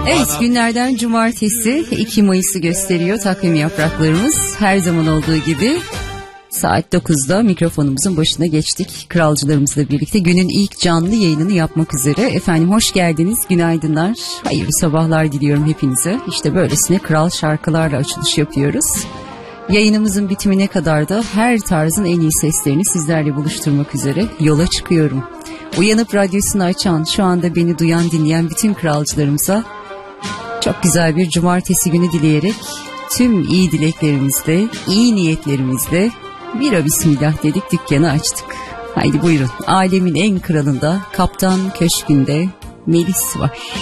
Evet, günlerden cumartesi 2 Mayıs'ı gösteriyor takvim yapraklarımız. Her zaman olduğu gibi saat 9'da mikrofonumuzun başına geçtik. Kralcılarımızla birlikte günün ilk canlı yayınını yapmak üzere. Efendim hoş geldiniz, günaydınlar, hayırlı sabahlar diliyorum hepinize. İşte böylesine kral şarkılarla açılış yapıyoruz. Yayınımızın bitimine kadar da her tarzın en iyi seslerini sizlerle buluşturmak üzere yola çıkıyorum. Uyanıp radyosunu açan, şu anda beni duyan dinleyen bütün kralcılarımıza çok güzel bir cumartesi günü dileyerek tüm iyi dileklerimizle, iyi niyetlerimizle bira bismillah dedik, dükkanı açtık. Haydi buyurun, alemin en kralında Kaptan Köşkü'nde Melis var.